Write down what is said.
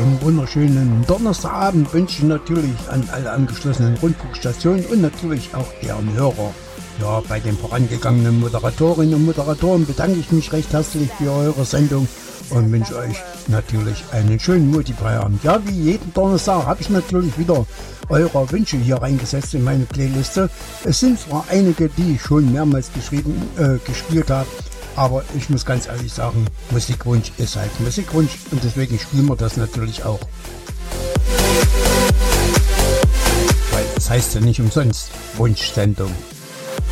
einen wunderschönen Donnerstagabend wünsche ich natürlich an alle angeschlossenen Rundfunkstationen und natürlich auch deren Hörer. Ja, bei den vorangegangenen Moderatorinnen und Moderatoren bedanke ich mich recht herzlich für eure Sendung und wünsche euch natürlich einen schönen Multiplayer-Abend. Ja, wie jeden Donnerstag habe ich natürlich wieder eure Wünsche hier reingesetzt in meine Playliste. Es sind zwar einige, die ich schon mehrmals gespielt habe, aber ich muss ganz ehrlich sagen, Musikwunsch ist halt Musikwunsch und deswegen spielen wir das natürlich auch. Weil das heißt ja nicht umsonst Wunschsendung.